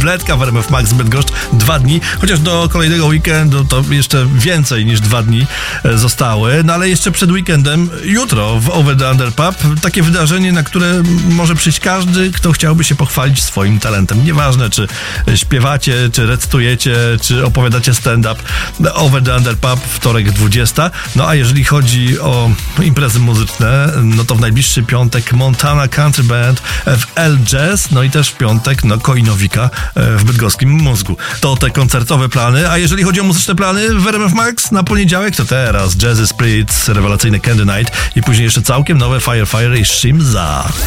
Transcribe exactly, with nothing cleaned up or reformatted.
wletka w R M F Max Bydgoszcz dwa dni, chociaż do kolejnego weekendu to jeszcze więcej niż dwa dni zostały, no ale jeszcze przed weekendem, jutro w Over the Under Pub, takie wydarzenie, na które może przyjść każdy, kto chciałby się pochwalić swoim talentem. Nieważne, czy śpiewacie, czy recytujecie, czy opowiadacie stand-up. Over the Under Pub, wtorek dwudziesta. No a jeżeli chodzi o imprezy muzyczne, no to w najbliższy piątek Montana Country Band w L Jazz, no i też w piątek no Koinowika w bydgoskim Mózgu. To te koncertowe plany, a jeżeli chodzi o muzyczne plany w R M F Max na poniedziałek, to teraz Jazzy Spirits, rewelacyjny Candy Night i później jeszcze całkiem nowe Fire Fire i Shimza.